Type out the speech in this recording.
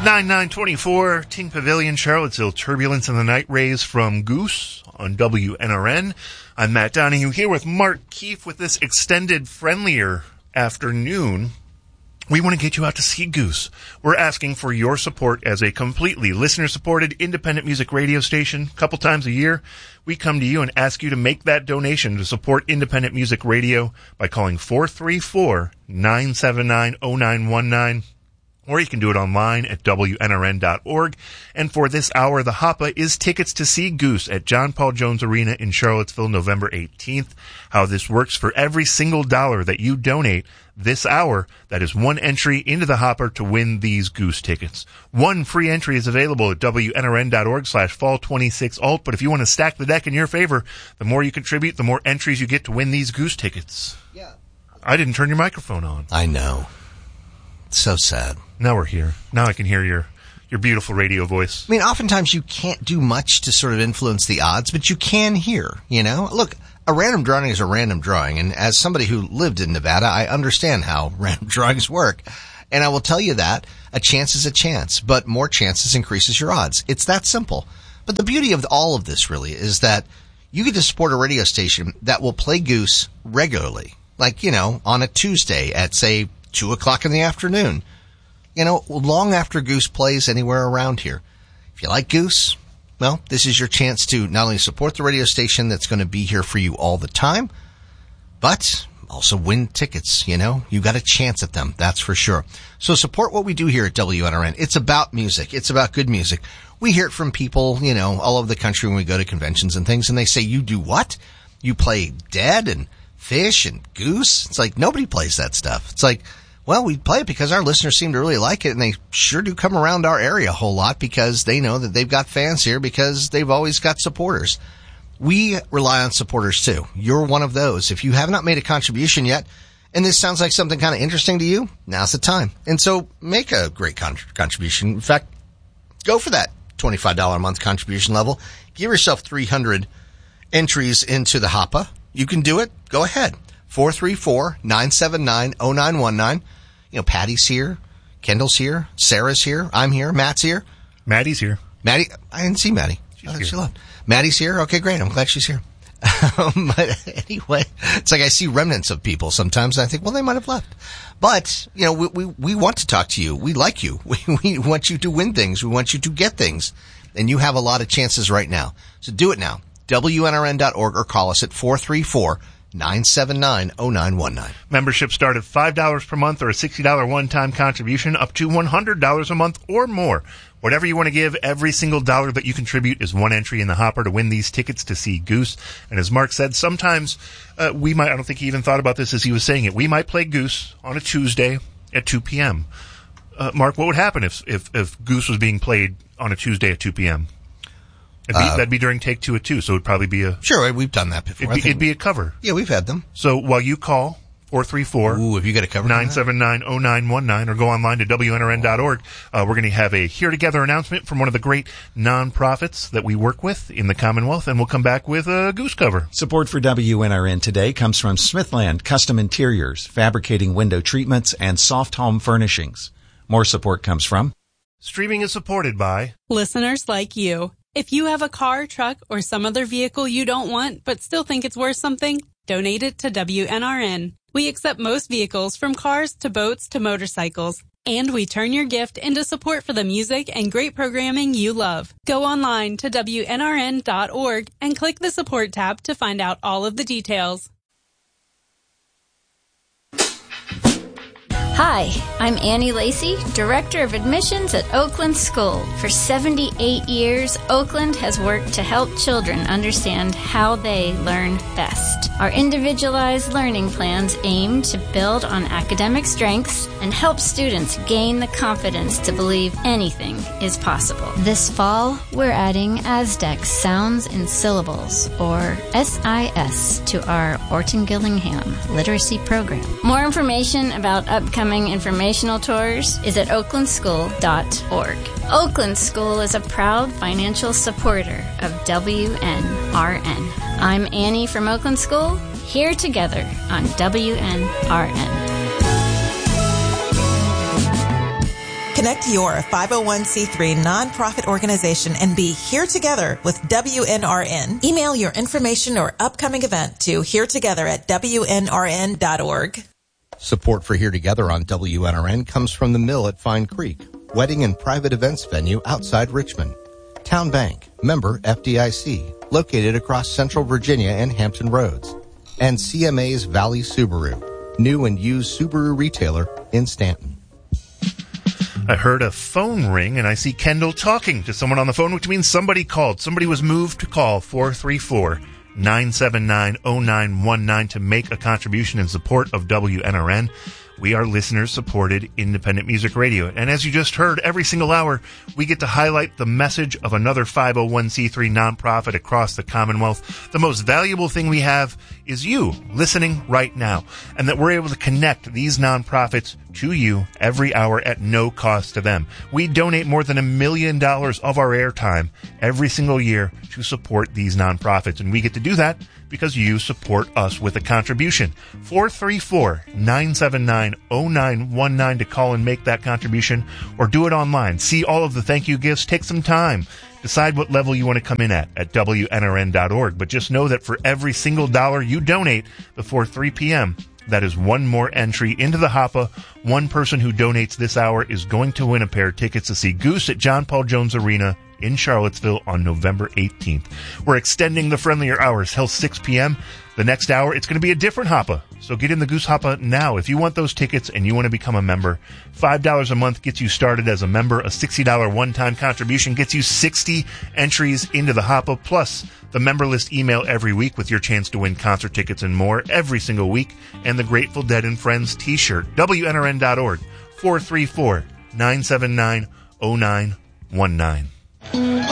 9924 Ting Pavilion, Charlottesville. Turbulence in the Night Rays from Goose on WNRN. I'm Matt Donahue here with Mark Keefe with this extended, friendlier afternoon. We want to get you out to see Goose. We're asking for your support as a completely listener-supported independent music radio station. A couple times a year, we come to you and ask you to make that donation to support independent music radio by calling 434-979-0919. Or you can do it online at WNRN.org. And for this hour, the Hoppa is tickets to see Goose at John Paul Jones Arena in Charlottesville, November 18th. How this works: for every single dollar that you donate this hour, that is one entry into the Hopper to win these Goose tickets. One free entry is available at WNRN.org/fall26alt. But if you want to stack the deck in your favor, the more you contribute, the more entries you get to win these Goose tickets. Yeah. I didn't turn your microphone on. I know. So sad. Now we're here. Now I can hear your beautiful radio voice. I mean, oftentimes you can't do much to sort of influence the odds, but you can hear, you know? Look, a random drawing is a random drawing, and as somebody who lived in Nevada, I understand how random drawings work. And I will tell you that a chance is a chance, but more chances increases your odds. It's that simple. But the beauty of all of this really is that you get to support a radio station that will play Goose regularly. Like, you know, on a Tuesday at, say, 2 o'clock in the afternoon. You know, long after Goose plays anywhere around here. If you like Goose, well, this is your chance to not only support the radio station that's going to be here for you all the time, but also win tickets, you know. You got a chance at them, that's for sure. So support what we do here at WNRN. It's about music. It's about good music. We hear it from people, you know, all over the country when we go to conventions and things, and they say, you do what? You play Dead and Fish and Goose? It's like, nobody plays that stuff. It's like, well, we play it because our listeners seem to really like it, and they sure do come around our area a whole lot because they know that they've got fans here because they've always got supporters. We rely on supporters, too. You're one of those. If you have not made a contribution yet, and this sounds like something kind of interesting to you, now's the time. And so make a great contribution. In fact, go for that $25 a month contribution level. Give yourself 300 entries into the Hoppa. You can do it. Go ahead. 434-979-0919. You know, Patty's here. Kendall's here. Sarah's here. I'm here. Matt's here. Maddie's here. Maddie, I didn't see Maddie. She left. Maddie's here. Okay, great. I'm glad she's here. But anyway, it's like I see remnants of people sometimes, and I think, well, they might have left. But, you know, we want to talk to you. We like you. We want you to win things. We want you to get things. And you have a lot of chances right now. So do it now. WNRN.org or call us at 434-979-0919. Memberships start at $5 per month or a $60 one-time contribution up to $100 a month or more. Whatever you want to give, every single dollar that you contribute is one entry in the Hopper to win these tickets to see Goose. And as Mark said, sometimes we might, I don't think he even thought about this as he was saying it, we might play Goose on a Tuesday at 2 p.m. Mark, what would happen if Goose was being played on a Tuesday at 2 p.m.? That'd be during Take Two at 2, so it'd probably be a... Sure, we've done that before. It'd be a cover. Yeah, we've had them. So while you call 434... Ooh, have you got a cover? 979-0919, or go online to WNRN.org. We're going to have a Here Together announcement from one of the great nonprofits that we work with in the Commonwealth, and we'll come back with a Goose cover. Support for WNRN today comes from Smithland Custom Interiors, fabricating window treatments and soft home furnishings. More support comes from... Streaming is supported by... listeners like you. If you have a car, truck, or some other vehicle you don't want but still think it's worth something, donate it to WNRN. We accept most vehicles, from cars to boats to motorcycles. And we turn your gift into support for the music and great programming you love. Go online to WNRN.org and click the support tab to find out all of the details. Hi, I'm Annie Lacey, Director of Admissions at Oakland School. For 78 years, Oakland has worked to help children understand how they learn best. Our individualized learning plans aim to build on academic strengths and help students gain the confidence to believe anything is possible. This fall, we're adding Aztec Sounds and Syllables, or SIS, to our Orton Gillingham Literacy Program. More information about upcoming informational tours is at oaklandschool.org. Oakland School is a proud financial supporter of WNRN. I'm Annie from Oakland School, here together on WNRN. Connect your 501c3 nonprofit organization and be here together with WNRN. Email your information or upcoming event to heretogether@WNRN.org. Support for Here Together on WNRN comes from the Mill at Fine Creek, wedding and private events venue outside Richmond. Town Bank, member FDIC, located across Central Virginia and Hampton Roads. And CMA's Valley Subaru, new and used Subaru retailer in Stanton. I heard a phone ring, and I see Kendall talking to someone on the phone, which means somebody called. Somebody was moved to call 434-979-0919 to make a contribution in support of WNRN. We are listener-supported independent music radio. And as you just heard, every single hour, we get to highlight the message of another 501c3 nonprofit across the Commonwealth. The most valuable thing we have is you listening right now, and that we're able to connect these nonprofits to you every hour at no cost to them. We donate more than $1 million of our airtime every single year to support these nonprofits, and we get to do that because you support us with a contribution. 434-979-0919 to call and make that contribution, or do it online. See all of the thank you gifts. Take some time. Decide what level you want to come in at WNRN.org. But just know that for every single dollar you donate before 3 p.m., that is one more entry into the HOPA. One person who donates this hour is going to win a pair of tickets to see Goose at John Paul Jones Arena in Charlottesville on November 18th. We're extending the friendlier hours till 6 p.m. The next hour, it's going to be a different HOPA. So get in the Goose HOPA now. If you want those tickets and you want to become a member, $5 a month gets you started as a member. A $60 one-time contribution gets you 60 entries into the HOPA, plus the member list email every week with your chance to win concert tickets and more every single week, and the Grateful Dead and Friends t-shirt. WNRN.org, 434-979-0919.